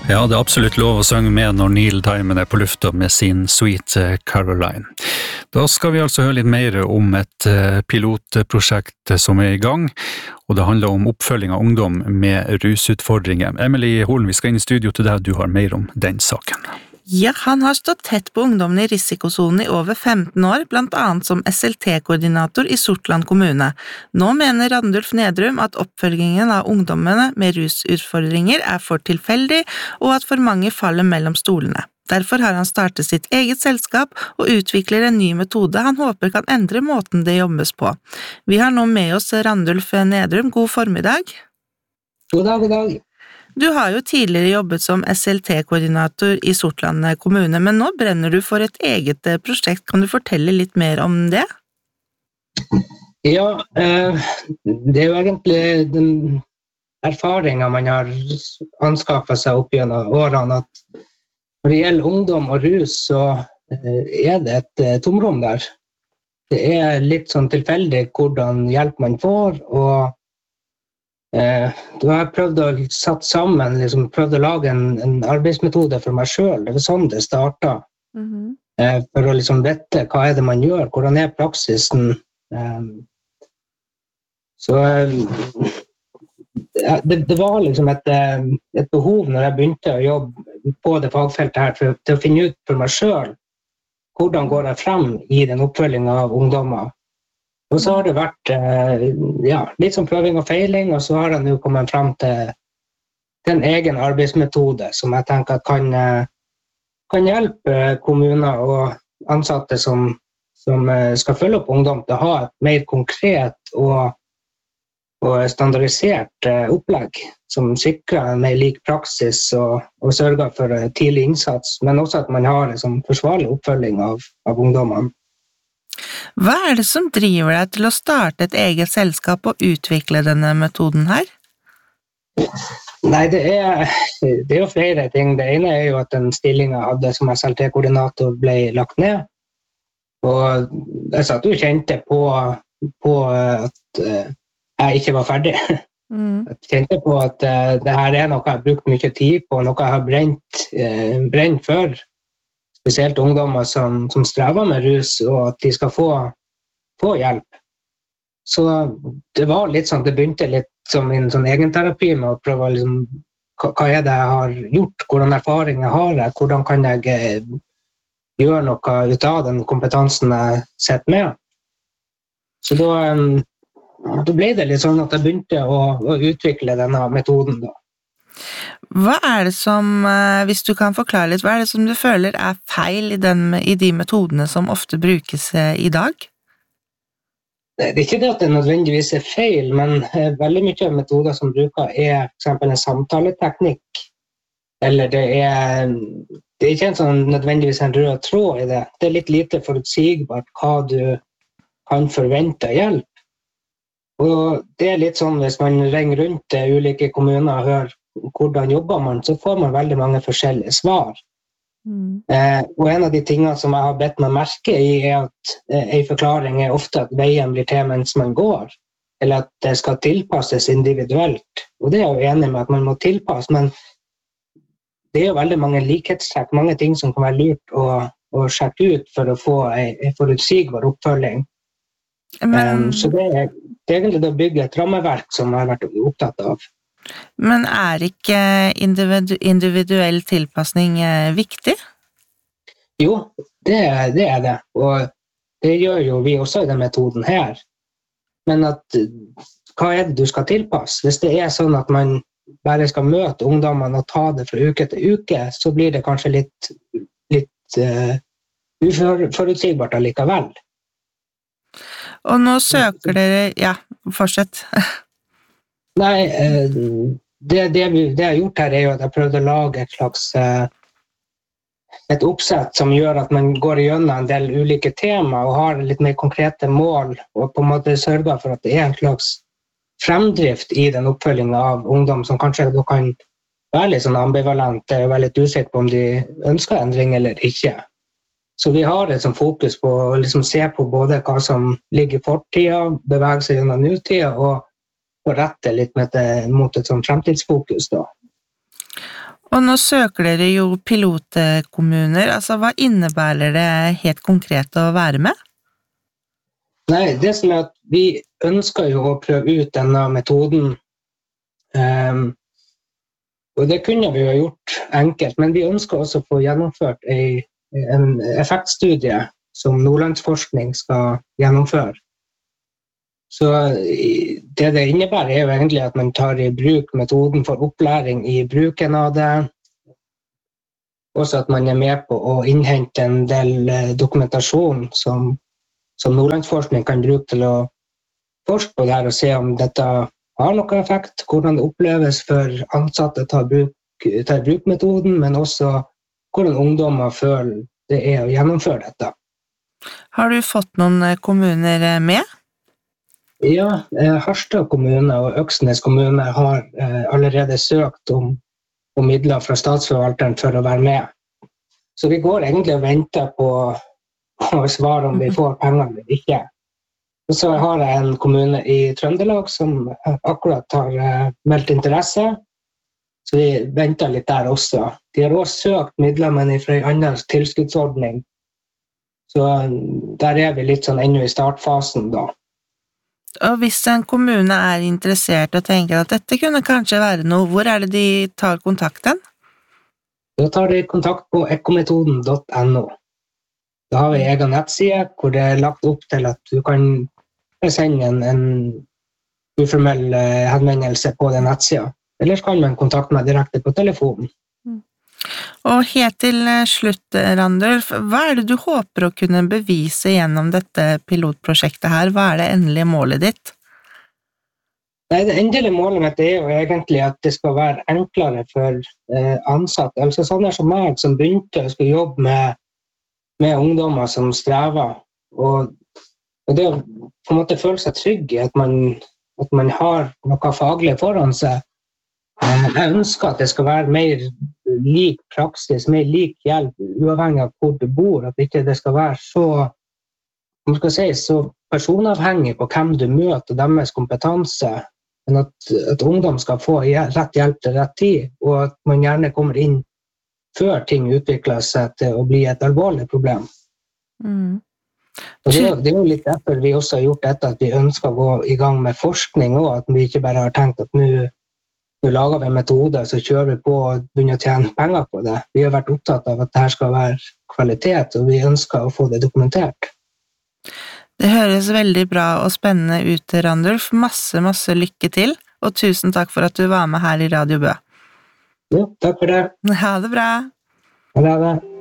Ja, det absolutt lov å synge med når Neil Diamond på lufta med sin Sweet Caroline. Da skal vi altså høre litt mer om et pilotprosjekt som i gang, og det handler om oppfølging av ungdom med rusutfordringer. Emily Holen, vi skal inn i studio til deg, du har mer om den saken. Ja, han har stått tett på ungdommen i risikozonen i over 15 år, blant annet som SLT-koordinator i Sortland kommune. Nå mener Randulf Nedrum at oppfølgingen av ungdommene med rusutfordringer for tilfeldig, og at for mange faller mellom stolene. Derfor har han startet sitt eget selskap og utvikler en ny metode han håper kan endre måten det jobbes på. Vi har nå med oss Randulf Nedrum. God formiddag. God dag, god dag. Du har jo tidligere jobbet som SLT-koordinator i Sortland kommune, men nå brenner du for et eget prosjekt. Kan du fortelle litt mer om det? Ja, det er jo egentlig den erfaringen man har anskaffet seg opp gjennom årene, at når det gjelder ungdom og rus, så er det et tomrom der. Det er litt sånn tilfeldig hvordan hjelp man får, og du har prøvd å satt sammen, prøvd å lage en arbeidsmetode for meg selv. Det var sånn det startet. For å vite hva er det man gjør, hvordan er praksisen. Så det var et behov når jeg begynte å jobbe på det fagfeltet her, til å finne ut for meg selv hvordan går jeg frem i den oppfølgingen av ungdommer. Og så har det vært litt som prøving og feiling, og så har jeg nå kommet frem til en egen arbeidsmetode som jeg tenker kan hjelpe kommuner og ansatte som skal følge opp ungdom til å ha et mer konkret og standardisert opplegg som sikrer en mer lik praksis og sørger for tidlig innsats, men også at man har en forsvarlig oppfølging av ungdommene. Hva er det som driver deg til å starte et eget selskap og utvikle denne metoden her? Nei, det er jo flere ting. Det ene er jo at den stillingen jeg hadde som SLT-koordinator ble lagt ned. Og jeg satt jo kjente på at jeg ikke var ferdig. Jeg kjente på at det her er noe jeg har brukt mye tid på, noe jeg har brent for. Spesielt ungdommer som strever med rus, og at de skal få hjelp. Så det var litt sånn, det begynte litt som en sånn egenterapi med å prøve hva er det jeg har gjort, hvordan erfaring jeg har, hvordan kan jeg gjøre noe ut av den kompetansen jeg sitter med. Så da ble det litt sånn at jeg begynte å utvikle denne metoden da. Hva er det som, hvis du kan forklare litt, hva er det som du føler feil i de metodene som ofte brukes i dag? Det er ikke det at det nødvendigvis feil, men veldig mye av metoder som bruker for eksempel en samtaleteknikk, eller det er ikke nødvendigvis en rød tråd i det. Det er litt lite forutsigbart hva du kan forvente hjelp. Og det er litt sånn hvis man ringer rundt til ulike kommuner og hører hvordan jobber man, så får man veldig mange forskjellige svar. Og en av de tingene som jeg har bedt meg merke i at en forklaring ofte at veien blir til mens man går, eller at det skal tilpasses individuelt. Og det er jeg jo enig med at man må tilpasse, men det er jo veldig mange likhetstrekk, mange ting som kan være lurt å sjekke ut for å få en forutsigbar oppfølging. Så det er egentlig å bygge et rammeverk som jeg har vært opptatt av. Men ikke individuell tilpasning viktig? Jo, det er det, og det gjør jo vi også i den metoden her. Men hva er det du skal tilpasse? Hvis det er sånn at man bare skal møte ungdommene og ta det fra uke til uke, så blir det kanskje litt uforutsigbart allikevel. Og nå søker dere, ja, fortsett. Nei, det jeg har gjort her er jo at jeg prøvde å lage et oppsett som gjør at man går gjennom en del ulike tema og har litt mer konkrete mål, og på en måte sørger for at det er en slags fremdrift i den oppfølgingen av ungdom som kanskje kan være litt sånn ambivalent og være litt usikker på om de ønsker endring eller ikke. Så vi har et fokus på å se på både hva som ligger i fortida, bevege seg gjennom nutida og rette litt mot et fremtidsfokus da. Og nå søker dere jo pilotkommuner, altså hva innebærer det helt konkret å være med? Nei, det som at vi ønsker jo å prøve ut denne metoden, og det kunne vi jo gjort enkelt, men vi ønsker også å få gjennomført en effektstudie som Nordlandsforskning skal gjennomføre. Så det innebærer jo egentlig at man tar i bruk metoden for opplæring i bruken av det, også at man med på å innhente en del dokumentasjon som Nordlandsforskning kan bruke til å forske på det her og se om dette har noen effekt, hvordan det oppleves for ansatte tar i bruk metoden, men også hvordan ungdommer føler det å gjennomføre dette. Har du fått noen kommuner med? Ja, Harstad kommune og Øksnes kommune har allerede søkt om midler fra statsforvalteren for å være med. Så vi går egentlig og venter på å svare om vi får penger eller ikke. Og så har jeg en kommune i Trøndelag som akkurat har meldt interesse, så vi venter litt der også. De har også søkt midler, men fra en annen tilskuddsordning. Så der vi litt sånn ennå i startfasen da. Og hvis en kommune interessert og tenker at dette kunne kanskje være noe, hvor det de tar kontakten? Da tar de kontakt på ekkometoden.no. Da har vi egen nettside hvor det lagt opp til at du kan sende en uformell henvendelse på den nettsida. Eller kan man kontakte meg direkte på telefonen. Og helt til slutt, Randulf, hva det du håper å kunne bevise gjennom dette pilotprosjektet her? Hva det endelige målet ditt? Nei, det endelige målet mitt jo egentlig at det skal være enklere for ansatte. Altså sånne som meg som begynte å skulle jobbe med ungdommer som strever. Og det å på en måte føle seg trygg i at man har noe faglig foran seg. Jeg ønsker at det skal være mer lik praksis, mer lik hjelp, uavhengig av hvor du bor, at ikke det skal være så personavhengig på hvem du møter og deres kompetanse, men at ungdom skal få rett hjelp til rett tid, og at man gjerne kommer inn før ting utvikler seg til å bli et alvorlig problem. Og det jo litt derfor vi også har gjort dette, at vi ønsker å gå i gang med forskning også, at vi ikke bare har tenkt at nå lager vi en metode, så kjører vi på og begynner å tjene penger på det. Vi har vært opptatt av at dette skal være kvalitet, og vi ønsker å få det dokumentert. Det høres veldig bra og spennende ut, Randulf. Masse lykke til, og tusen takk for at du var med her i Radio Bø. Jo, takk for det. Ha det bra. Ha det.